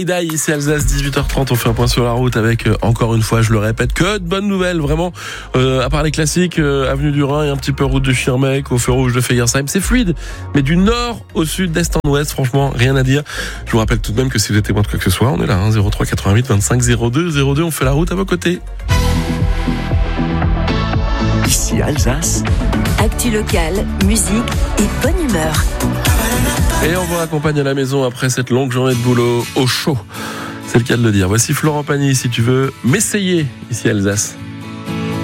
Ici Alsace, 18h30, on fait un point sur la route avec, encore une fois, je le répète, que de bonnes nouvelles, vraiment. À part les classiques, avenue du Rhin et un petit peu route de Schirmeck, au feu rouge de Fegersheim, c'est fluide. Mais du nord au sud, d'est en ouest, franchement, rien à dire. Je vous rappelle tout de même que si vous êtes témoin de quoi que ce soit, on est là, 03 88 25 02 02, on fait la route à vos côtés. Ici Alsace. Actu locale, musique et bonne humeur. Et on vous raccompagne à la maison après cette longue journée de boulot au chaud. C'est le cas de le dire. Voici Florent Pagny, si tu veux m'essayer, ici Alsace.